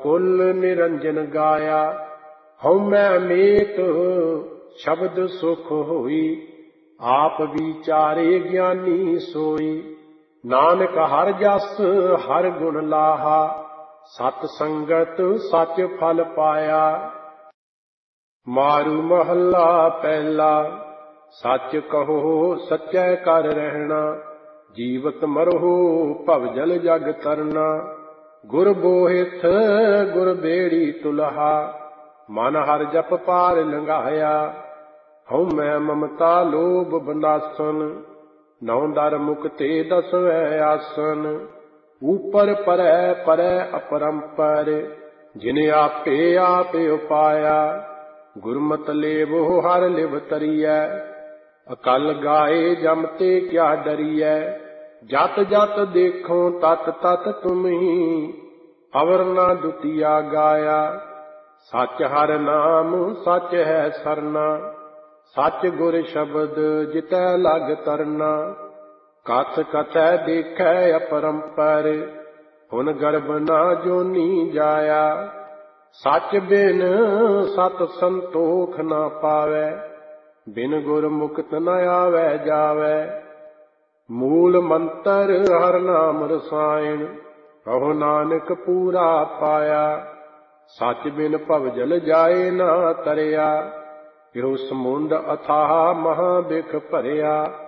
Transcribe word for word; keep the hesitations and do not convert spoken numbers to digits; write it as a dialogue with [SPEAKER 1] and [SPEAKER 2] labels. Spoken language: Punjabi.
[SPEAKER 1] ਅਕੁਲ ਨਿਰੰਜਨ ਗਾਇਆ। ਹਉ ਮੈਂ ਮੇਤ ਸ਼ਬਦ ਸੁਖ ਹੋਈ, ਆਪ ਵਿਚਾਰੇ ਗਿਆਨੀ ਸੋਈ। ਨਾਨਕ ਹਰਿ ਜਸ ਹਰਿ ਗੁਣ ਲਾਹਾ, ਸਤ ਸੰਗਤ ਸਚ ਫਲ ਪਾਇਆ। ਮਾਰੂ ਮਹੱਲਾ ਪਹਿਲਾ। ਸੱਚ ਕਹੋ ਸੱਚੈ ਕਰ ਰਹਿਣਾ, ਜੀਵਤ ਮਰਹੁ ਭਵਜਲ ਜਗ ਤਰਨਾ। ਗੁਰ ਬੋਹਿਥ ਗੁਰ ਬੇੜੀ ਤੁਲਹਾ, ਮਨ ਹਰਿ ਜਪ ਪਾਰ ਲੰਘਾਇਆ। ਹਉ ਮੈਂ ਮਮਤਾ ਲੋਭ ਬਨਾਸਨ, ਨੌ ਦਰ ਮੁਕਤੇ ਦਸਵੇਂ ਆਸਨ। ਊਪਰ ਪਰੈ ਪਰੈ ਅਪਰੰਪਰ, ਜਿਨ ਆਪੇ ਆਪ ਉਪਾਇਆ। ਗੁਰਮਤਿ ਲੇਵੋ ਹਰਿ ਲਿਵ ਤਰੀਐ, ਅਕਲ ਗਾਏ ਜਮ ਤੇ ਕਿਆ ਡਰੀਐ। ਜਤ ਜਤ ਦੇਖੋ ਤਤ ਤਤ ਤੁਮਹੀ, ਅਵਰ ਨਾ ਦੁਤੀਆ ਗਾਇਆ। ਸੱਚ ਹਰਿ ਨਾਮ ਸੱਚ ਹੈ ਸਰਨਾ, ਸੱਚ ਗੁਰ ਸ਼ਬਦ ਜਿਤੈ ਲਗ ਤਰਨਾ। ਕਥ ਕਥੈ ਦੇਖੈ ਅਪਰੰਪਰ, ਹੁਨ ਗਰਭ ਨਾ ਜੋਨੀ ਜਾਇਆ। ਸੱਚ ਬਿਨ ਸਤ ਸੰਤੋਖ ਨਾ ਪਾਵੈ, ਬਿਨ ਗੁਰ ਮੁਕਤ ਨ ਆਵੈ ਜਾਵੈ। ਮੂਲ ਮੰਤਰ ਹਰਿ ਨਾਮ ਰਸਾਇਣ, ਕਹੋ ਨਾਨਕ ਪੂਰਾ ਪਾਇਆ। ਸੱਚ ਬਿਨ ਭਵਜਲ ਜਾਏ ਨਾ ਤਰਿਆ, ਇਹੋ ਸਮੁੰਦ ਅਥਾਹ ਮਹਾ ਬਿਖ ਭਰਿਆ।